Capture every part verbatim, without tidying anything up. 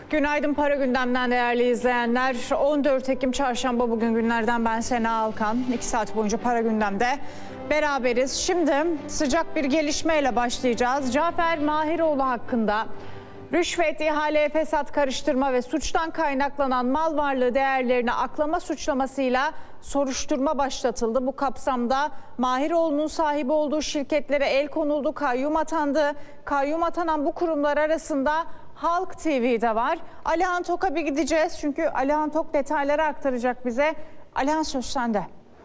Günaydın Para Gündem'den değerli izleyenler. on dört Ekim Çarşamba bugün günlerden ben Sena Alkan. iki saat boyunca Para Gündem'de beraberiz. Şimdi sıcak bir gelişmeyle başlayacağız. Cafer Mahiroğlu hakkında rüşvet, ihale, fesat, karıştırma ve suçtan kaynaklanan mal varlığı değerlerini aklama suçlamasıyla soruşturma başlatıldı. Bu kapsamda Mahiroğlu'nun sahibi olduğu şirketlere el konuldu, kayyum atandı. Kayyum atanan bu kurumlar arasında Halk T V'de var. Alihan Tok'a bir gideceğiz çünkü Alihan Tok detayları aktaracak bize. Alihan, söz sende.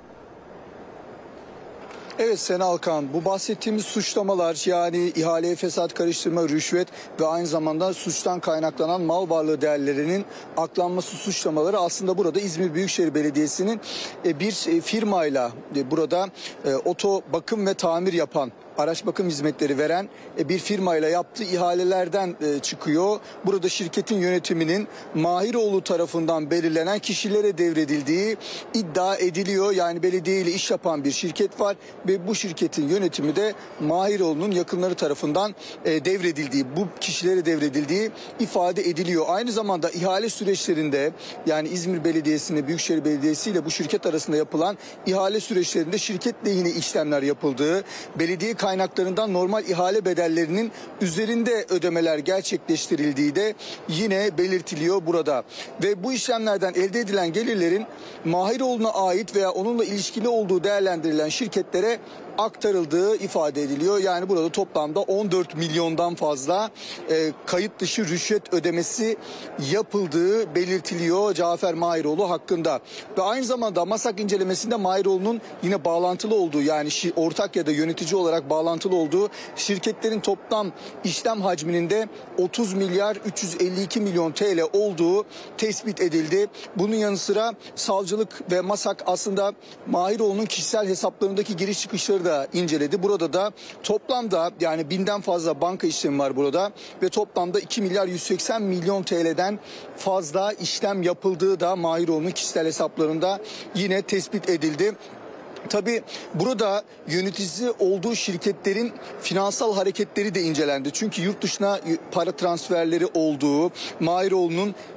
Evet Sena Alkan, bu bahsettiğimiz suçlamalar, yani ihale, fesat, karıştırma, rüşvet ve aynı zamanda suçtan kaynaklanan mal varlığı değerlerinin aklanması suçlamaları aslında burada İzmir Büyükşehir Belediyesi'nin bir firmayla burada oto bakım ve tamir yapan, araç bakım hizmetleri veren bir firmayla yaptığı ihalelerden çıkıyor. Burada şirketin yönetiminin Mahiroğlu tarafından belirlenen kişilere devredildiği iddia ediliyor. Yani belediye ile iş yapan bir şirket var ve bu şirketin yönetimi de Mahiroğlu'nun yakınları tarafından devredildiği, bu kişilere devredildiği ifade ediliyor. Aynı zamanda ihale süreçlerinde, yani İzmir Belediyesi'ne, Büyükşehir Belediyesi ile bu şirket arasında yapılan ihale süreçlerinde şirketle yine işlemler yapıldığı, belediye kaynaklarından normal ihale bedellerinin üzerinde ödemeler gerçekleştirildiği de yine belirtiliyor burada. Ve bu işlemlerden elde edilen gelirlerin Mahiroğlu'na ait veya onunla ilişkili olduğu değerlendirilen şirketlere aktarıldığı ifade ediliyor. Yani burada toplamda on dört milyondan fazla e, kayıt dışı rüşvet ödemesi yapıldığı belirtiliyor Cafer Mahiroğlu hakkında. Ve aynı zamanda MASAK incelemesinde Mahiroğlu'nun yine bağlantılı olduğu, yani ortak ya da yönetici olarak bağlantılı olduğu şirketlerin toplam işlem hacminin de otuz milyar üç yüz elli iki milyon T L olduğu tespit edildi. Bunun yanı sıra savcılık ve MASAK aslında Mahiroğlu'nun kişisel hesaplarındaki giriş çıkışları da inceledi. Burada da toplamda, yani binden fazla banka işlemi var burada ve toplamda iki milyar yüz seksen milyon T L'den fazla işlem yapıldığı da Mahiroğlu'nun kişisel hesaplarında yine tespit edildi. Tabii burada yöneticisi olduğu şirketlerin finansal hareketleri de incelendi. Çünkü yurt dışına para transferleri olduğu, Mahiroğlu'nun